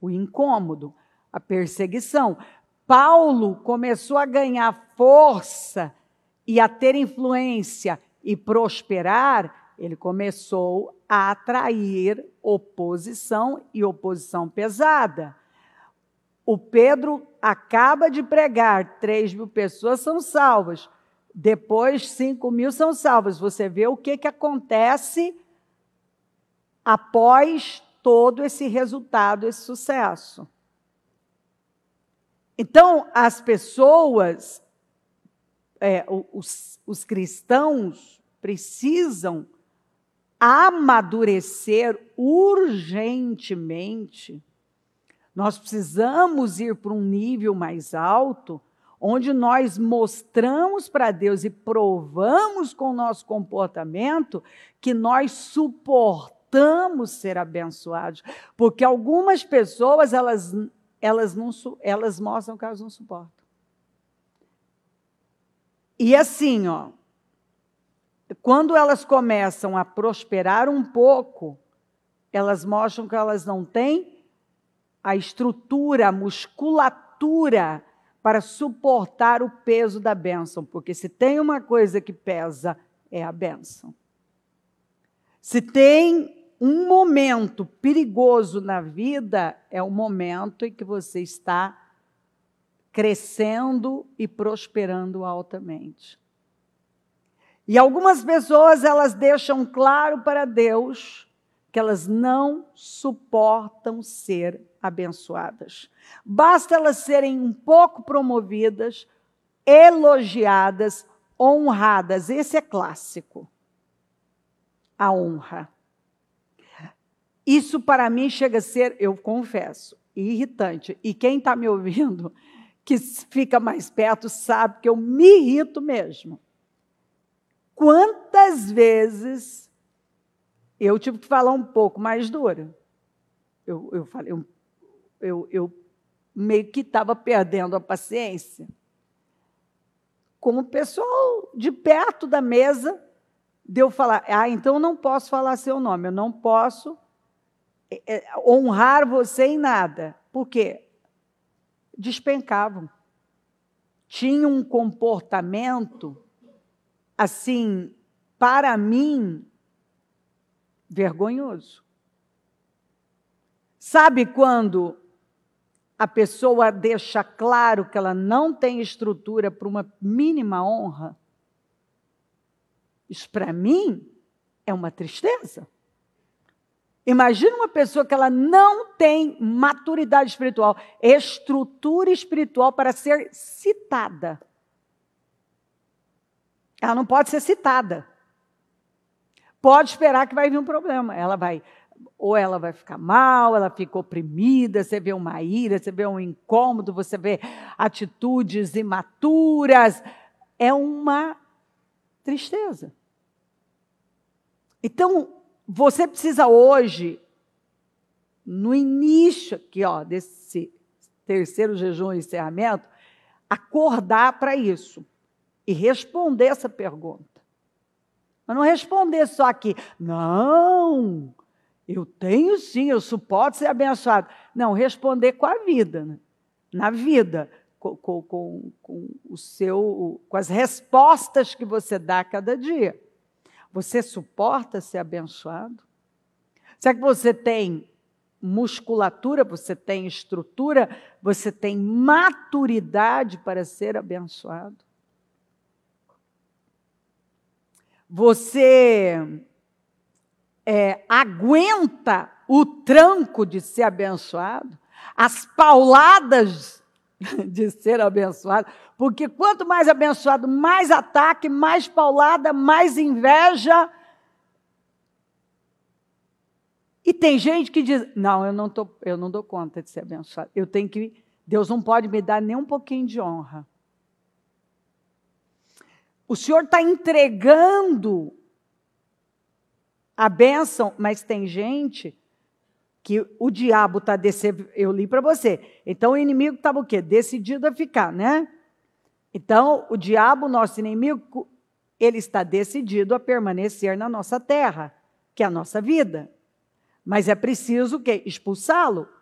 o incômodo, a perseguição. Paulo começou a ganhar força e a ter influência e prosperar, ele começou a atrair oposição e oposição pesada. O Pedro acaba de pregar, 3.000 pessoas são salvas, depois 5.000 são salvas. Você vê o que acontece após todo esse resultado, esse sucesso. Então, as pessoas, os cristãos precisam amadurecer urgentemente. Nós precisamos ir para um nível mais alto, onde nós mostramos para Deus e provamos com o nosso comportamento que nós suportamos ser abençoados. Porque algumas pessoas, elas mostram que elas não suportam. E assim, quando elas começam a prosperar um pouco, elas mostram que elas não têm a estrutura, a musculatura para suportar o peso da bênção. Porque se tem uma coisa que pesa, é a bênção. Se tem um momento perigoso na vida, é o momento em que você está crescendo e prosperando altamente. E algumas pessoas, elas deixam claro para Deus que elas não suportam ser abençoadas. Basta elas serem um pouco promovidas, elogiadas, honradas. Esse é clássico. A honra. Isso para mim chega a ser, eu confesso, irritante. E quem está me ouvindo, que fica mais perto, sabe que eu me irrito mesmo. Quantas vezes eu tive que falar um pouco mais duro? Eu meio que estava perdendo a paciência. Com o pessoal de perto da mesa, de eu falar, então eu não posso falar seu nome, eu não posso honrar você em nada. Por quê? Despencavam. Tinham um comportamento, assim, para mim, vergonhoso. Sabe quando a pessoa deixa claro que ela não tem estrutura para uma mínima honra? Isso, para mim, é uma tristeza. Imagina uma pessoa que ela não tem maturidade espiritual, estrutura espiritual para ser citada. Ela não pode ser citada. Pode esperar que vai vir um problema. Ou ela vai ficar mal, ela fica oprimida, você vê uma ira, você vê um incômodo, você vê atitudes imaturas. É uma tristeza. Então, você precisa hoje, no início aqui, desse terceiro jejum e encerramento, acordar para isso e responder essa pergunta. Mas não responder só aqui, não, eu tenho sim, eu suporto ser abençoado. Não, responder com a vida, né? Na vida, com as respostas que você dá a cada dia. Você suporta ser abençoado? Será que você tem musculatura, você tem estrutura, você tem maturidade para ser abençoado? Você aguenta o tranco de ser abençoado? As pauladas de ser abençoado? Porque quanto mais abençoado, mais ataque, mais paulada, mais inveja. E tem gente que diz, não, eu não dou conta de ser abençoado. Deus não pode me dar nem um pouquinho de honra. O Senhor está entregando a bênção, mas tem gente que o diabo está decidido. Eu li para você. Então o inimigo estava o quê? Decidido a ficar, né? Então o diabo, nosso inimigo, ele está decidido a permanecer na nossa terra, que é a nossa vida. Mas é preciso o quê? Expulsá-lo.